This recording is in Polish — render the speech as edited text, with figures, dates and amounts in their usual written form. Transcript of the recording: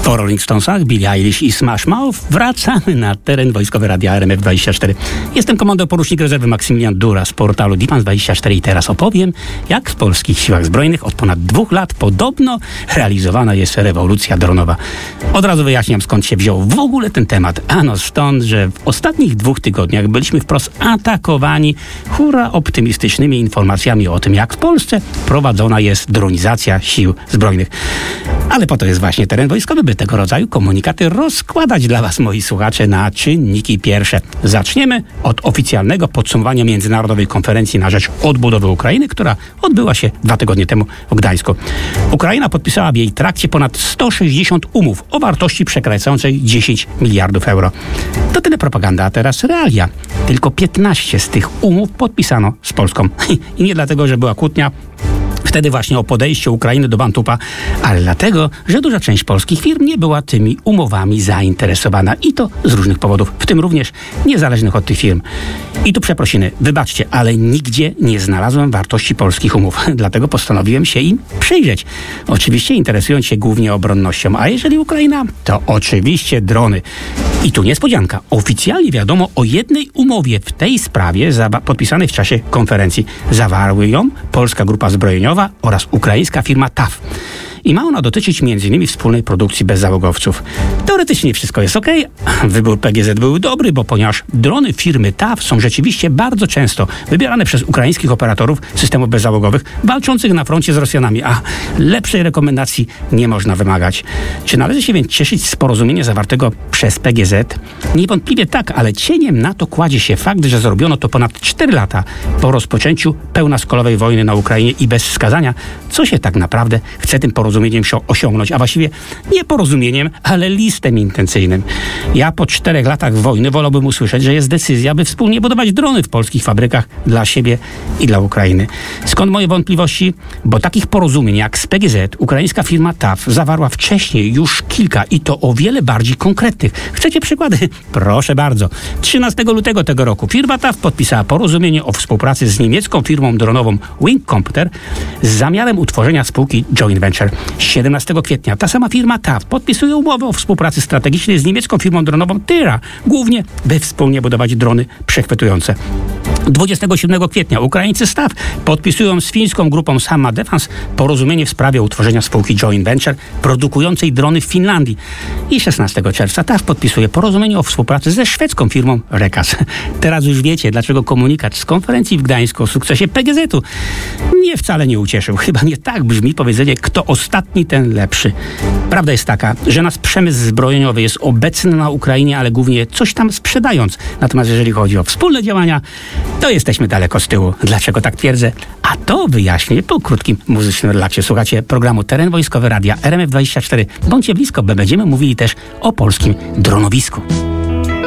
Po Rolling Stonesach, Billie Eilish i Smash Mouth wracamy na teren wojskowy Radia RMF24. Jestem komandor porucznik rezerwy Maksymilian Dura z portalu Defense24 i teraz opowiem, jak w polskich siłach zbrojnych od ponad 2 lat podobno realizowana jest rewolucja dronowa. Od razu wyjaśniam, skąd się wziął w ogóle ten temat. Ano stąd, że w ostatnich 2 tygodniach byliśmy wprost atakowani hura optymistycznymi informacjami o tym, jak w Polsce prowadzona jest dronizacja sił zbrojnych. Ale po to jest właśnie teren wojskowy, by tego rodzaju komunikaty rozkładać dla was, moi słuchacze, na czynniki pierwsze. Zaczniemy od oficjalnego podsumowania Międzynarodowej Konferencji na rzecz odbudowy Ukrainy, która odbyła się 2 tygodnie temu w Gdańsku. Ukraina podpisała w jej trakcie ponad 160 umów o wartości przekraczającej 10 miliardów euro. To tyle propaganda, a teraz realia. Tylko 15 z tych umów podpisano z Polską. I nie dlatego, że była kłótnia wtedy właśnie o podejście Ukrainy do Bantupa, ale dlatego, że duża część polskich firm nie była tymi umowami zainteresowana i to z różnych powodów, w tym również niezależnych od tych firm. I tu przeprosiny, wybaczcie, ale nigdzie nie znalazłem wartości polskich umów, dlatego postanowiłem się im przyjrzeć. Oczywiście interesując się głównie obronnością, a jeżeli Ukraina, to oczywiście drony. I tu niespodzianka, oficjalnie wiadomo o jednej umowie w tej sprawie podpisanej w czasie konferencji. Zawarły ją Polska Grupa Zbrojeniowa oraz ukraińska firma TAF. I ma ona dotyczyć m.in. wspólnej produkcji bezzałogowców. Teoretycznie wszystko jest okej. Wybór PGZ był dobry, bo ponieważ drony firmy TAF są rzeczywiście bardzo często wybierane przez ukraińskich operatorów systemów bezzałogowych walczących na froncie z Rosjanami, a lepszej rekomendacji nie można wymagać. Czy należy się więc cieszyć z porozumienia zawartego przez PGZ? Niewątpliwie tak, ale cieniem na to kładzie się fakt, że zrobiono to ponad 4 lata po rozpoczęciu pełnoskalowej wojny na Ukrainie i bez wskazania, co się tak naprawdę chce tym porozumieniem osiągnąć, a właściwie nie porozumieniem, ale listem intencyjnym. Ja po 4 latach wojny wolałbym usłyszeć, że jest decyzja, by wspólnie budować drony w polskich fabrykach dla siebie i dla Ukrainy. Skąd moje wątpliwości? Bo takich porozumień jak z PGZ ukraińska firma TAF zawarła wcześniej już kilka i to o wiele bardziej konkretnych. Chcecie przykłady? Proszę bardzo. 13 lutego tego roku firma TAF podpisała porozumienie o współpracy z niemiecką firmą dronową Wing Computer z zamiarem utworzenia spółki joint venture. 17 kwietnia ta sama firma TAF podpisuje umowę o współpracy strategicznej z niemiecką firmą dronową Tyra, głównie by wspólnie budować drony przechwytujące. 27 kwietnia Ukraińcy z TAF podpisują z fińską grupą Samma Defense porozumienie w sprawie utworzenia spółki joint venture produkującej drony w Finlandii. I 16 czerwca TAF podpisuje porozumienie o współpracy ze szwedzką firmą Rekas. Teraz już wiecie, dlaczego komunikat z konferencji w Gdańsku o sukcesie PGZ-u mnie wcale nie ucieszył. Chyba nie tak brzmi powiedzenie, kto ostatni, ten lepszy. Prawda jest taka, że nasz przemysł zbrojeniowy jest obecny na Ukrainie, ale głównie coś tam sprzedając. Natomiast jeżeli chodzi o wspólne działania, to jesteśmy daleko z tyłu. Dlaczego tak twierdzę? A to wyjaśnię po krótkim muzycznym relaksie. Słuchacie programu Teren Wojskowy Radia RMF24. Bądźcie blisko, bo będziemy mówili też o polskim dronowisku.